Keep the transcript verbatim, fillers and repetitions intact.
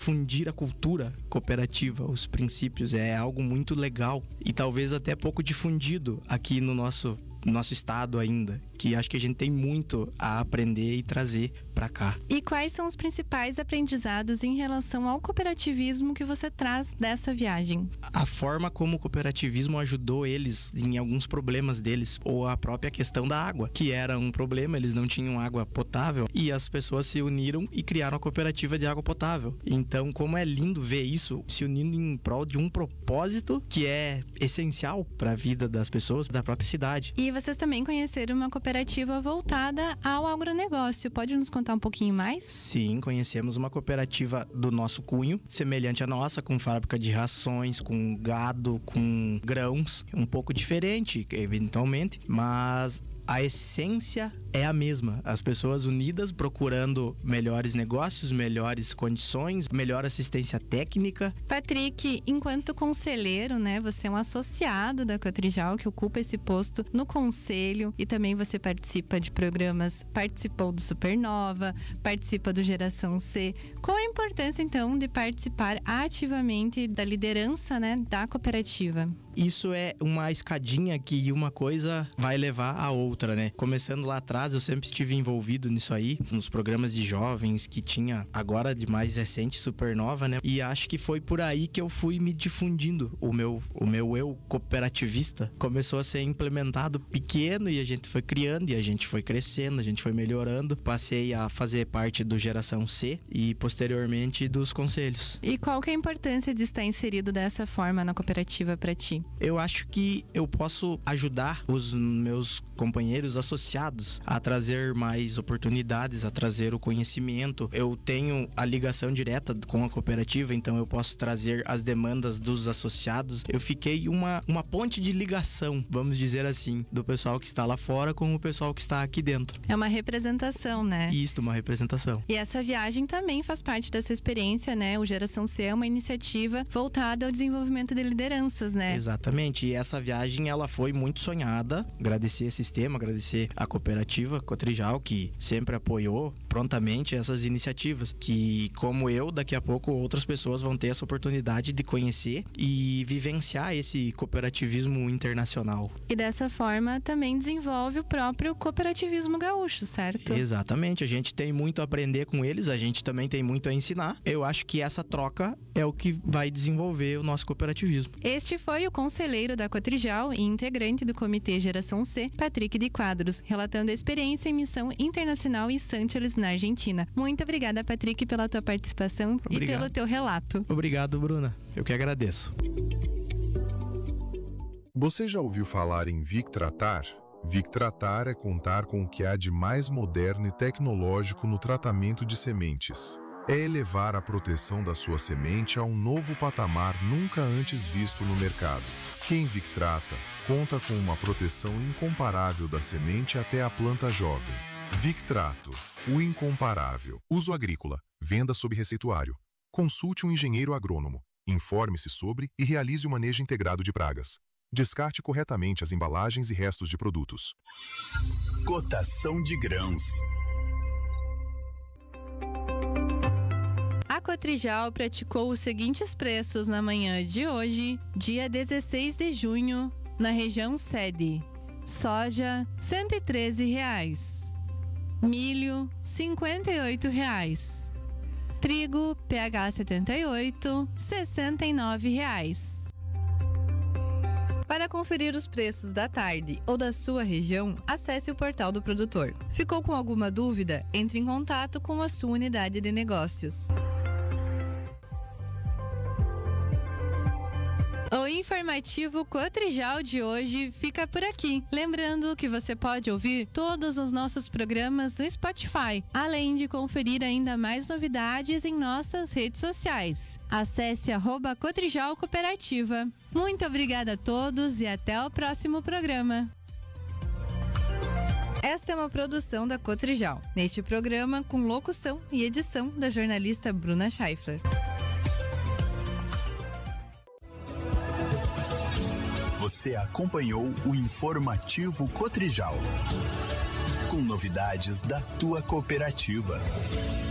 difundir a cultura cooperativa, os princípios. É algo muito legal e talvez até pouco difundido aqui no nosso nosso estado ainda, que acho que a gente tem muito a aprender e trazer para cá. E quais são os principais aprendizados em relação ao cooperativismo que você traz dessa viagem? A forma como o cooperativismo ajudou eles em alguns problemas deles, ou a própria questão da água, que era um problema, eles não tinham água potável e as pessoas se uniram e criaram a cooperativa de água potável. Então, como é lindo ver isso se unindo em prol de um propósito que é essencial para a vida das pessoas da própria cidade. E vocês também conheceram uma cooperativa voltada ao agronegócio. Pode nos contar um pouquinho mais? Sim, conhecemos uma cooperativa do nosso cunho, semelhante à nossa, com fábrica de rações, com gado, com grãos, um pouco diferente, eventualmente, mas a essência é a mesma. As pessoas unidas procurando melhores negócios, melhores condições, melhor assistência técnica. Patrick, enquanto conselheiro, né, você é um associado da Cotrijal que ocupa esse posto no conselho e também você participa de programas, participou do Supernova, participa do Geração C. Qual a importância, então, de participar ativamente da liderança, né, da cooperativa? Isso é uma escadinha que uma coisa vai levar a outra, né? Começando lá atrás, eu sempre estive envolvido nisso aí, nos programas de jovens que tinha agora de mais recente, Supernova, né? E acho que foi por aí que eu fui me difundindo. O meu, o meu eu cooperativista começou a ser implementado pequeno e a gente foi criando e a gente foi crescendo, a gente foi melhorando. Passei a fazer parte do Geração C e posteriormente dos conselhos. E qual que é a importância de estar inserido dessa forma na cooperativa para ti? Eu acho que eu posso ajudar os meus companheiros associados a trazer mais oportunidades, a trazer o conhecimento. Eu tenho a ligação direta com a cooperativa, então eu posso trazer as demandas dos associados. Eu fiquei uma, uma ponte de ligação, vamos dizer assim, do pessoal que está lá fora com o pessoal que está aqui dentro. É uma representação, né? Isso, uma representação. E essa viagem também faz parte dessa experiência, né? O Geração C é uma iniciativa voltada ao desenvolvimento de lideranças, né? Exatamente. Exatamente, e essa viagem ela foi muito sonhada. Agradecer esse sistema, agradecer a cooperativa Cotrijal, que sempre apoiou prontamente essas iniciativas, que como eu, daqui a pouco outras pessoas vão ter essa oportunidade de conhecer e vivenciar esse cooperativismo internacional. E dessa forma também desenvolve o próprio cooperativismo gaúcho, certo? Exatamente, a gente tem muito a aprender com eles, a gente também tem muito a ensinar. Eu acho que essa troca é o que vai desenvolver o nosso cooperativismo. Este foi o conselheiro da Cotrijal e integrante do Comitê Geração C, Patrick de Quadros, relatando a experiência em missão internacional em Santales, na Argentina. Muito obrigada, Patrick, pela tua participação. Obrigado. E pelo teu relato. Obrigado, Bruna. Eu que agradeço. Você já ouviu falar em Victratar? Victratar é contar com o que há de mais moderno e tecnológico no tratamento de sementes. É elevar a proteção da sua semente a um novo patamar nunca antes visto no mercado. Quem Victrata conta com uma proteção incomparável da semente até a planta jovem. Victrato, o incomparável. Uso agrícola, venda sob receituário. Consulte um engenheiro agrônomo, informe-se sobre e realize o manejo integrado de pragas. Descarte corretamente as embalagens e restos de produtos. Cotação de grãos. A Cotrijal praticou os seguintes preços na manhã de hoje, dia dezesseis de junho, na região sede. Soja, cento e treze reais. Milho, cinquenta e oito reais. Trigo, P H setenta e oito, sessenta e nove reais. Para conferir os preços da tarde ou da sua região, acesse o portal do produtor. Ficou com alguma dúvida? Entre em contato com a sua unidade de negócios. O informativo Cotrijal de hoje fica por aqui. Lembrando que você pode ouvir todos os nossos programas no Spotify, além de conferir ainda mais novidades em nossas redes sociais. Acesse arroba Cotrijal Cooperativa. Muito obrigada a todos e até o próximo programa. Esta é uma produção da Cotrijal. Neste programa, com locução e edição da jornalista Bruna Scheifler. Você acompanhou o informativo Cotrijal, com novidades da tua cooperativa.